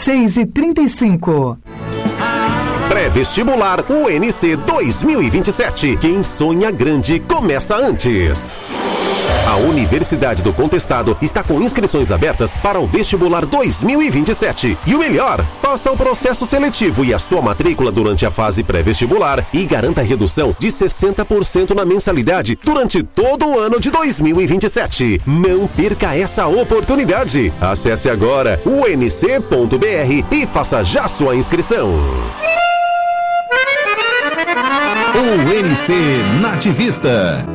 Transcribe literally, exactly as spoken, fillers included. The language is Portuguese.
seis e trinta e cinco. Pré-vestibular U N C dois mil e vinte e sete. Quem sonha grande começa antes. A Universidade do Contestado está com inscrições abertas para o vestibular dois mil e vinte e sete. E o melhor, faça o processo seletivo e a sua matrícula durante a fase pré-vestibular e garanta redução de sessenta por cento na mensalidade durante todo o ano de dois mil e vinte e sete. Não perca essa oportunidade. Acesse agora u n c ponto b r e faça já sua inscrição. U N C Nativista.